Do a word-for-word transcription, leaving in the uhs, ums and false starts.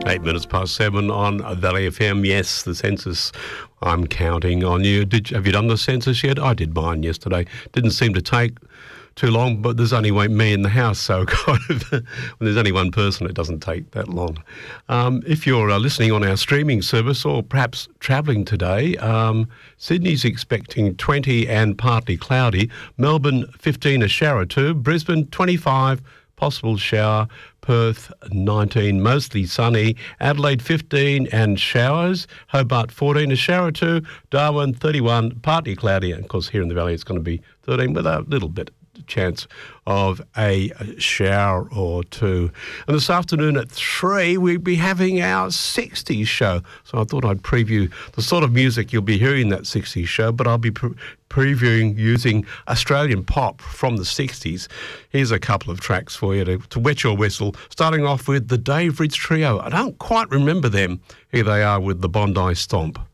Eight minutes past seven on Valley F M. Yes, the census. I'm counting on you. Did have you done the census yet? I did mine yesterday. Didn't seem to take too long, but there's only me in the house, so kind of, when there's only one person, it doesn't take that long. Um, if you're uh, listening on our streaming service or perhaps travelling today, um, Sydney's expecting twenty and partly cloudy. Melbourne, fifteen, a shower or two. Brisbane, twenty-five, possible shower. Perth, nineteen, mostly sunny. Adelaide, fifteen and showers. Hobart, fourteen, a shower or two. Darwin, thirty-one, partly cloudy. And of course, here in the valley, it's going to be thirteen with a little bit chance of a shower or two. And this afternoon at three, we'll be having our sixties show. So I thought I'd preview the sort of music you'll be hearing in that sixties show, but I'll be pre- previewing using Australian pop from the sixties. Here's a couple of tracks for you to, to wet your whistle, starting off with the Dave Ritz Trio. I don't quite remember them. Here they are with the Bondi Stomp.